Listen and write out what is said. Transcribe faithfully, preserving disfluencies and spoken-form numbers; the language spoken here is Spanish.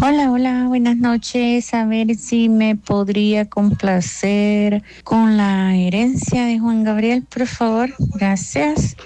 Hola, hola, buenas noches. A ver si me podría complacer con la herencia de Juan Gabriel, por favor. Gracias.